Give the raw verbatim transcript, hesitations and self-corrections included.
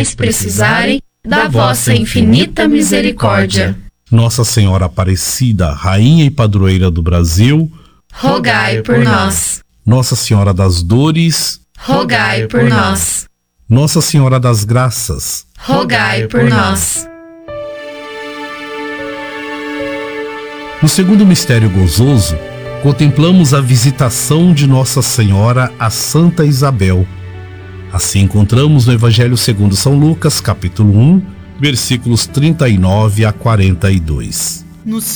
mais precisarem da vossa infinita misericórdia. Nossa Senhora Aparecida, Rainha e Padroeira do Brasil, rogai por nós. Nossa Senhora das Dores, rogai por nós. Nossa Senhora das Graças, rogai por nós. No segundo mistério gozoso, contemplamos a visitação de Nossa Senhora a Santa Isabel. Assim encontramos no Evangelho segundo São Lucas, capítulo um, versículos trinta e nove a quarenta e dois. No